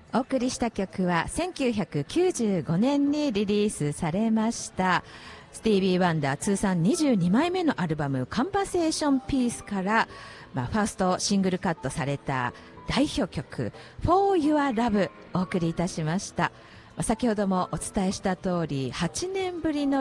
お送りした曲は1995年にリリースされましたスティービー・ワンダー通算22枚目のアルバムカンバセーションピースから、ファーストシングルカットされた代表曲 For Your Love お送りいたしました。先ほどもお伝えした通り8年ぶりの